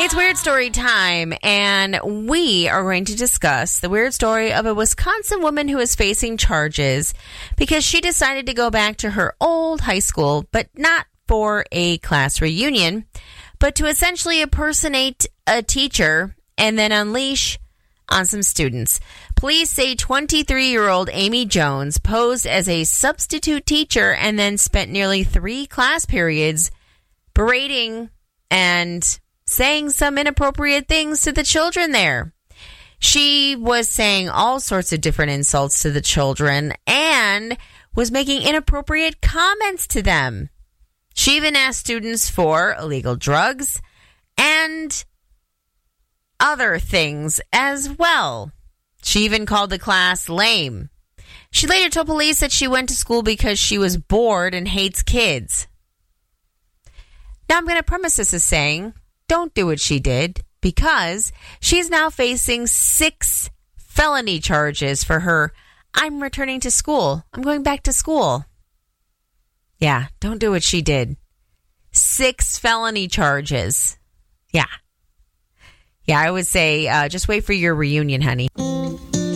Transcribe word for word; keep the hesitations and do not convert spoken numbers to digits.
It's Weird Story time, and we are going to discuss the weird story of a Wisconsin woman who is facing charges because she decided to go back to her old high school, but not for a class reunion, but to essentially impersonate a teacher and then unleash on some students. Police say twenty-three-year-old Amy Jones posed as a substitute teacher and then spent nearly three class periods berating and saying some inappropriate things to the children there. She was saying all sorts of different insults to the children and was making inappropriate comments to them. She even asked students for illegal drugs and other things as well. She even called the class lame. She later told police that she went to school because she was bored and hates kids. Now I'm going to premise this as saying, don't do what she did, because she's now facing six felony charges for her, I'm returning to school. I'm going back to school. Yeah, don't do what she did. Six felony charges. Yeah. Yeah, I would say uh, just wait for your reunion, honey.